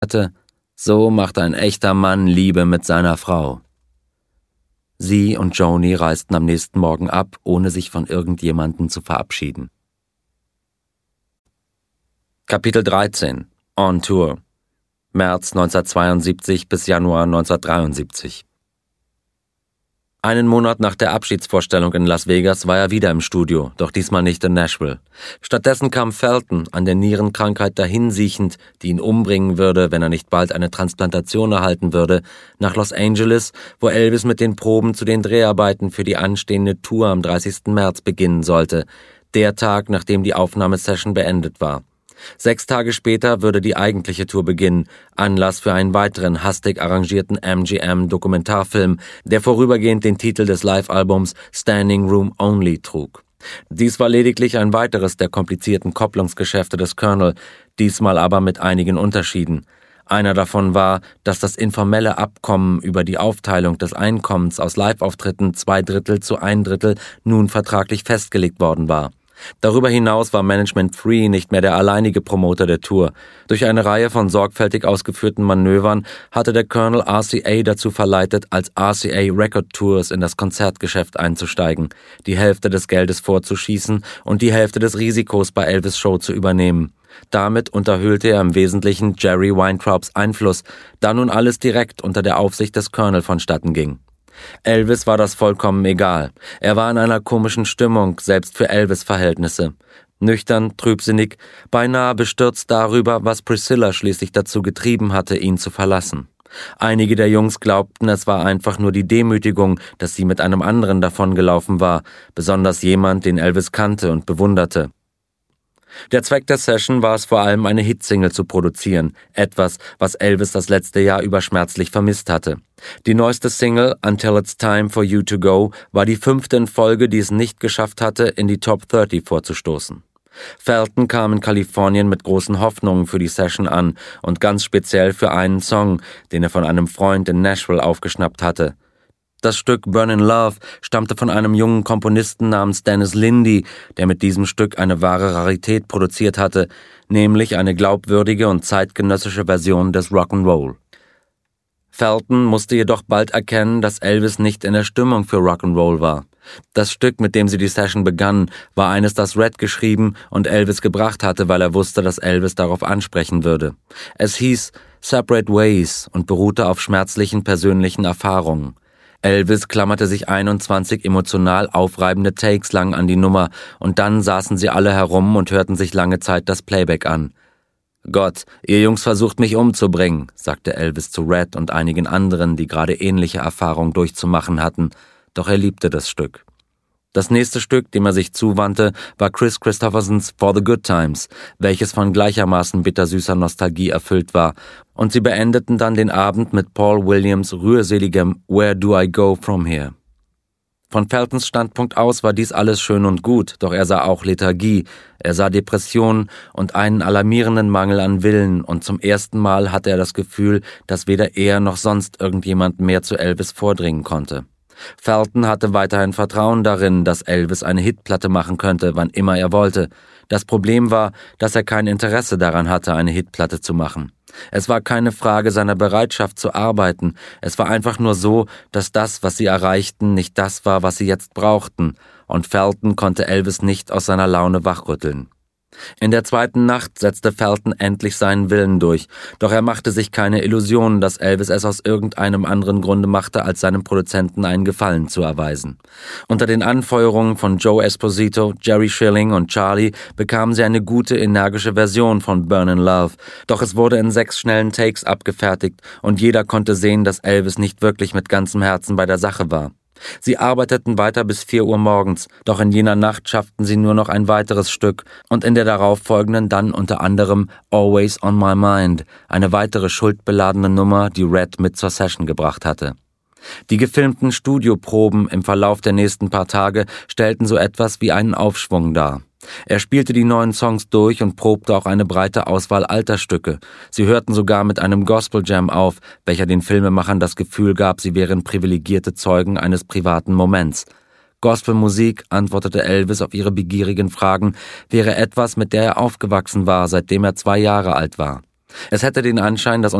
So macht ein echter Mann Liebe mit seiner Frau. Sie und Joni reisten am nächsten Morgen ab, ohne sich von irgendjemandem zu verabschieden. Kapitel 13 On Tour März 1972 bis Januar 1973. Einen Monat nach der Abschiedsvorstellung in Las Vegas war er wieder im Studio, doch diesmal nicht in Nashville. Stattdessen kam Felton, an der Nierenkrankheit dahinsiechend, die ihn umbringen würde, wenn er nicht bald eine Transplantation erhalten würde, nach Los Angeles, wo Elvis mit den Proben zu den Dreharbeiten für die anstehende Tour am 30. März beginnen sollte, der Tag, nachdem die Aufnahmesession beendet war. 6 Tage später würde die eigentliche Tour beginnen, Anlass für einen weiteren hastig arrangierten MGM-Dokumentarfilm, der vorübergehend den Titel des Live-Albums Standing Room Only trug. Dies war lediglich ein weiteres der komplizierten Kopplungsgeschäfte des Colonel, diesmal aber mit einigen Unterschieden. Einer davon war, dass das informelle Abkommen über die Aufteilung des Einkommens aus Live-Auftritten 2/3 zu 1/3 nun vertraglich festgelegt worden war. Darüber hinaus war Management 3 nicht mehr der alleinige Promoter der Tour. Durch eine Reihe von sorgfältig ausgeführten Manövern hatte der Colonel RCA dazu verleitet, als RCA Record Tours in das Konzertgeschäft einzusteigen, die Hälfte des Geldes vorzuschießen und die Hälfte des Risikos bei Elvis' Show zu übernehmen. Damit unterhöhlte er im Wesentlichen Jerry Weintraubs Einfluss, da nun alles direkt unter der Aufsicht des Colonel vonstatten ging. Elvis war das vollkommen egal. Er war in einer komischen Stimmung, selbst für Elvis-Verhältnisse. Nüchtern, trübsinnig, beinahe bestürzt darüber, was Priscilla schließlich dazu getrieben hatte, ihn zu verlassen. Einige der Jungs glaubten, es war einfach nur die Demütigung, dass sie mit einem anderen davongelaufen war, besonders jemand, den Elvis kannte und bewunderte. Der Zweck der Session war es vor allem, eine Hitsingle zu produzieren, etwas, was Elvis das letzte Jahr über schmerzlich vermisst hatte. Die neueste Single, Until It's Time for You to Go, war die 5. in Folge, die es nicht geschafft hatte, in die Top 30 vorzustoßen. Felton kam in Kalifornien mit großen Hoffnungen für die Session an und ganz speziell für einen Song, den er von einem Freund in Nashville aufgeschnappt hatte. Das Stück Burnin' Love stammte von einem jungen Komponisten namens Dennis Lindy, der mit diesem Stück eine wahre Rarität produziert hatte, nämlich eine glaubwürdige und zeitgenössische Version des Rock'n'Roll. Felton musste jedoch bald erkennen, dass Elvis nicht in der Stimmung für Rock'n'Roll war. Das Stück, mit dem sie die Session begann, war eines, das Red geschrieben und Elvis gebracht hatte, weil er wusste, dass Elvis darauf ansprechen würde. Es hieß Separate Ways und beruhte auf schmerzlichen persönlichen Erfahrungen. Elvis klammerte sich 21 emotional aufreibende Takes lang an die Nummer und dann saßen sie alle herum und hörten sich lange Zeit das Playback an. »Gott, ihr Jungs versucht mich umzubringen«, sagte Elvis zu Red und einigen anderen, die gerade ähnliche Erfahrungen durchzumachen hatten, doch er liebte das Stück. Das nächste Stück, dem er sich zuwandte, war Kris Kristoffersons For the Good Times, welches von gleichermaßen bittersüßer Nostalgie erfüllt war, und sie beendeten dann den Abend mit Paul Williams' rührseligem Where Do I Go From Here. Von Feltons Standpunkt aus war dies alles schön und gut, doch er sah auch Lethargie, er sah Depressionen und einen alarmierenden Mangel an Willen, und zum ersten Mal hatte er das Gefühl, dass weder er noch sonst irgendjemand mehr zu Elvis vordringen konnte. Felton hatte weiterhin Vertrauen darin, dass Elvis eine Hitplatte machen könnte, wann immer er wollte. Das Problem war, dass er kein Interesse daran hatte, eine Hitplatte zu machen. Es war keine Frage seiner Bereitschaft zu arbeiten, es war einfach nur so, dass das, was sie erreichten, nicht das war, was sie jetzt brauchten, und Felton konnte Elvis nicht aus seiner Laune wachrütteln. In der zweiten Nacht setzte Felton endlich seinen Willen durch, doch er machte sich keine Illusionen, dass Elvis es aus irgendeinem anderen Grunde machte, als seinem Produzenten einen Gefallen zu erweisen. Unter den Anfeuerungen von Joe Esposito, Jerry Schilling und Charlie bekamen sie eine gute, energische Version von Burnin' Love, doch es wurde in 6 schnellen Takes abgefertigt und jeder konnte sehen, dass Elvis nicht wirklich mit ganzem Herzen bei der Sache war. Sie arbeiteten weiter bis 4 Uhr morgens, doch in jener Nacht schafften sie nur noch ein weiteres Stück und in der darauffolgenden dann unter anderem Always on My Mind, eine weitere schuldbeladene Nummer, die Red mit zur Session gebracht hatte. Die gefilmten Studioproben im Verlauf der nächsten paar Tage stellten so etwas wie einen Aufschwung dar. Er spielte die neuen Songs durch und probte auch eine breite Auswahl alter Stücke. Sie hörten sogar mit einem Gospel-Jam auf, welcher den Filmemachern das Gefühl gab, sie wären privilegierte Zeugen eines privaten Moments. Gospelmusik, antwortete Elvis auf ihre begierigen Fragen, wäre etwas, mit der er aufgewachsen war, seitdem er 2 Jahre alt war. Es hätte den Anschein, dass